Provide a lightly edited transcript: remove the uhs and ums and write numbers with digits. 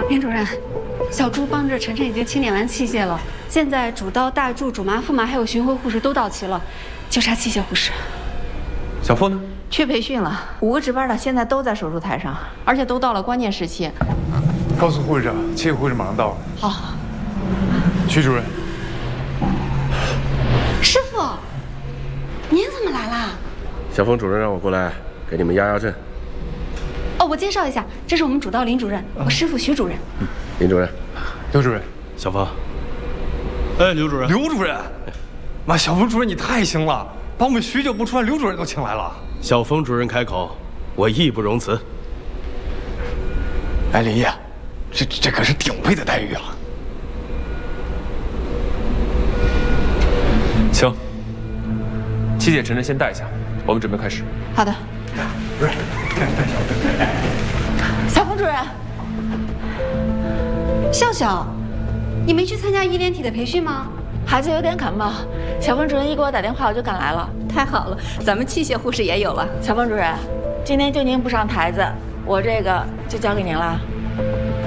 林主任，小朱帮着晨晨已经清点完器械了，现在主刀、大柱、主麻、副麻还有巡回护士都到齐了，就差器械护士。 小付呢？ 去培训了，5个值班的现在都在手术台上，而且都到了关键时期。 告诉护士长，器械护士马上到了。 好。 徐主任， 师傅，您怎么来啦？ 小峰主任让我过来给你们压压阵。 哦，我介绍一下，这是我们主刀林主任，我师傅徐主任。 林主任， 刘主任， 小峰。哎，刘主任， 刘主任，妈，小峰主任你太行了，把我们许久不出来刘主任都请来了。 小峰主任开口，我义不容辞。 哎，林烨，这可是顶配的待遇啊！行，七姐、晨晨先带一下，我们准备开始。 好的。 主任， 小峰主任， 笑笑，你没去参加医联体的培训吗？ 孩子有点感冒，小峰主任一给我打电话，我就赶来了。 太好了，咱们器械护士也有了。 小峰主任，今天就您不上台子，我这个就交给您了。